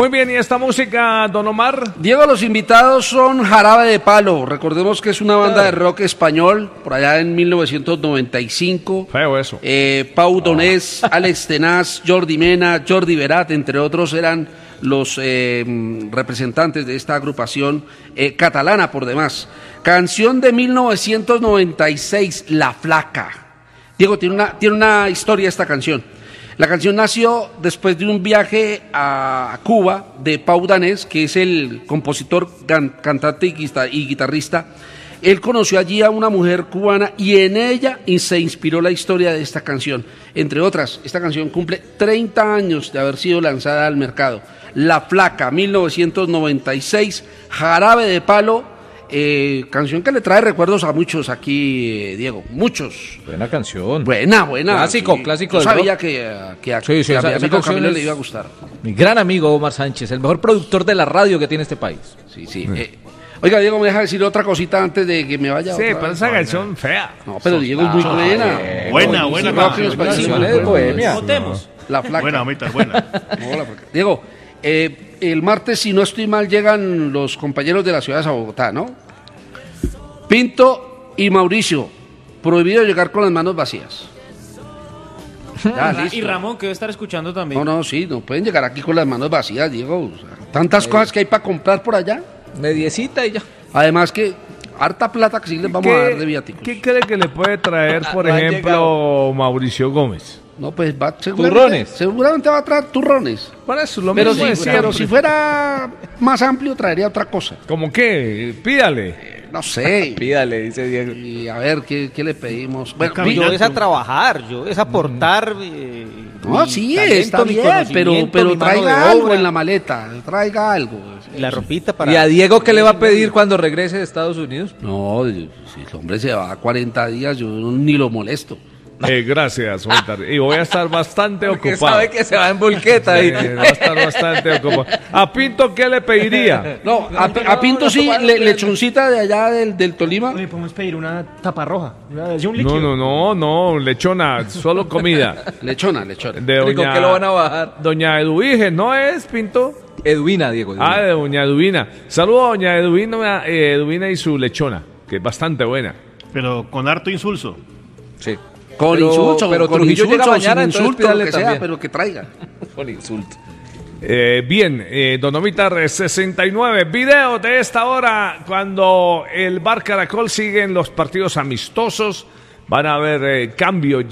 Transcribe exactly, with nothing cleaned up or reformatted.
Muy bien, ¿y esta música, don Omar? Diego, los invitados son Jarabe de Palo. Recordemos que es una banda de rock español, por allá en mil novecientos noventa y cinco. Feo eso. Eh, Pau Donés, Alex Tenaz, Jordi Mena, Jordi Verat, entre otros, eran los eh, representantes de esta agrupación eh, catalana, por demás. Canción de mil novecientos noventa y seis, La Flaca. Diego, tiene una, tiene una historia esta canción. La canción nació después de un viaje a Cuba de Pau Donés, que es el compositor, can, cantante y, guitar, y guitarrista. Él conoció allí a una mujer cubana y en ella se inspiró la historia de esta canción. Entre otras, esta canción cumple treinta años de haber sido lanzada al mercado. La Flaca, mil novecientos noventa y seis, Jarabe de Palo. Eh, canción que le trae recuerdos a muchos aquí, eh, Diego, muchos. Buena canción. Buena, buena. Clásico, sí. clásico. Yo del sabía rock. que, que, a, sí, sí, que a esa, mi esa amigo Camilo es le iba a gustar. Mi gran amigo Omar Sánchez, el mejor productor de la radio que tiene este país. Sí, sí. Eh, oiga, Diego, me deja decir otra cosita antes de que me vaya. Sí, otra pero vez? esa canción fea. No, pero Diego es muy buena. Eh, buena, buena canción. canción. de bohemia. Votemos. La Flaca. Buena, ahorita, buena. No, la Flaca. Diego, eh, el martes, si no estoy mal, llegan los compañeros de la ciudad de Bogotá, ¿no? Pinto y Mauricio, prohibido llegar con las manos vacías. Ya, listo. Y Ramón, que debe estar escuchando también. No, no, sí, no pueden llegar aquí con las manos vacías, Diego. O sea, tantas cosas que hay para comprar por allá. Mediecita y ya. Además que harta plata que sí les vamos ¿Qué, a dar de viáticos. ¿Qué cree que le puede traer, por No han ejemplo, Mauricio Gómez? No, pues va, seguramente, Turrones. seguramente va a traer turrones. Para eso, lo Pero, mismo si, de siempre. pero si fuera más amplio, traería otra cosa. ¿Cómo qué? Pídale. No sé. Pídale, dice Diego. Y a ver, ¿qué, qué le pedimos? Bueno, Caminando. Yo es a trabajar, yo es aportar. Eh, no, mi sí, talento, está mi bien, pero, conocimiento, pero mi mano traiga de algo obra, en la maleta, traiga algo. y la ropita para. ¿Y a Diego qué le va a pedir cuando regrese de Estados Unidos? No, si el hombre se va a cuarenta días, yo ni lo molesto. Eh, gracias, Walter. Y voy a estar bastante Porque ocupado. sabe que se va en volqueta ahí. Eh, voy a estar bastante ocupado. ¿A Pinto qué le pediría? No, a, a Pinto sí, le- lechoncita de allá del, del Tolima. Oye, podemos pedir una tapa roja. Una, un líquido. No, no, no, no, lechona, solo comida. Lechona, lechona. De ¿Y con doña, qué lo van a bajar? doña Eduige, ¿no es, Pinto? Edwina, Diego. Edwina. Ah, de doña Eduvina. Saludos a doña Eduvina, eh, Eduvina y su lechona, que es bastante buena. Pero con harto insulso. Sí. Con Pero- insulto, pero con Trujillo insulto, llega mañana, sin entonces insulto, lo pídale que sea, también. pero que traiga. Con insulto. Eh, bien, eh, Don Omitar sesenta y nueve, video de esta hora cuando el Bar Caracol sigue en los partidos amistosos. Van a haber eh, cambios